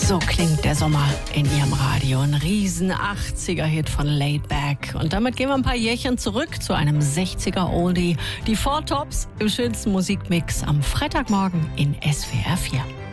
So klingt der Sommer in Ihrem Radio. Ein riesen 80er-Hit von Laid Back. Und damit gehen wir ein paar Jährchen zurück zu einem 60er-Oldie. Die Four Tops im schönsten Musikmix am Freitagmorgen in SWR 4.